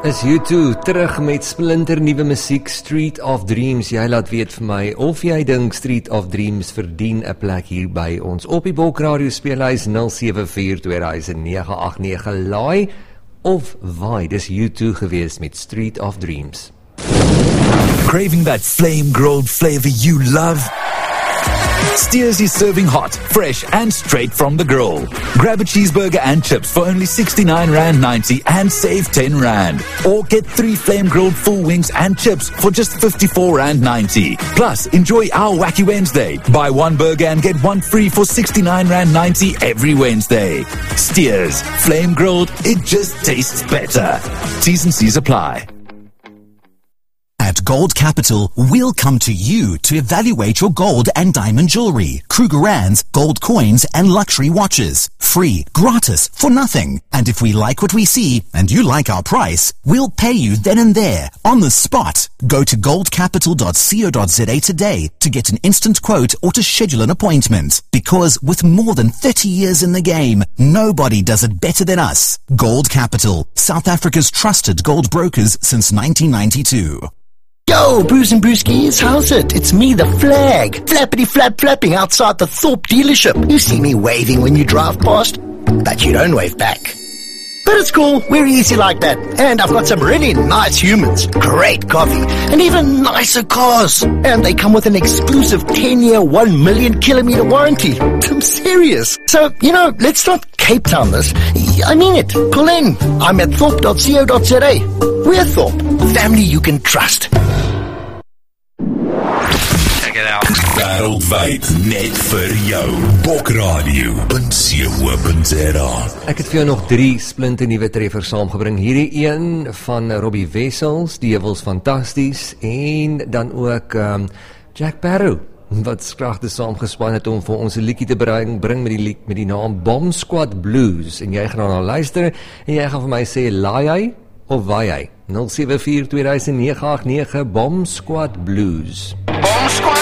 Is U2 terug met splinternuwe musiek Street of Dreams. Jy laat weet vir my of jy dink Street of Dreams verdien 'n plek hier by ons op die Bok Radio speelhuis 07420989 laai of waai. Dis U2 gewees met Street of Dreams. Craving that flame-grilled flavor you love? Steers is serving hot, fresh and straight from the grill. Grab a cheeseburger and chips for only R69.90 and save R10. Or get 3 flame-grilled full wings and chips for just R54.90. Plus, enjoy our Wacky Wednesday. Buy 1 burger and get 1 free for R69.90 every Wednesday. Steers, flame-grilled, it just tastes better. T's and C's apply. At Gold Capital, we'll come to you to evaluate your gold and diamond jewelry, Krugerrands, gold coins, and luxury watches. Free, gratis, for nothing. And if we like what we see, and you like our price, we'll pay you then and there, on the spot. Go to goldcapital.co.za today to get an instant quote or to schedule an appointment. Because with more than 30 years in the game, nobody does it better than us. Gold Capital, South Africa's trusted gold brokers since 1992. Yo, Bruce and Brewskis, how's it? It's me, the Flag. Flappity flap flapping outside the Thorpe dealership. You see me waving when you drive past, but you don't wave back. But it's cool, we're easy like that. And I've got some really nice humans, great coffee, and even nicer cars. And they come with an exclusive 10-year, 1 million kilometer warranty. I'm serious. So, let's not Cape Town this. I mean it. Pull in. I'm at thorpe.co.za. We're Thorpe. Family you can trust. Check it out. Wêreldwyd net vir jou. Bokradio.co.za. Ek het vir jou nog 3 splinternuwe treffers saamgebring. Hierdie een van Robbie Wessels, die was fantasties, en dan ook Jack Parow, wat kragtig saamgespan het om vir ons 'n liedjie te bring met die naam Bomb Squad Blues. En jy gaan nou luister en jy gaan vir my sê laai hy of waai hy. 07420989 Bomb Squad Blues. Bomb Squad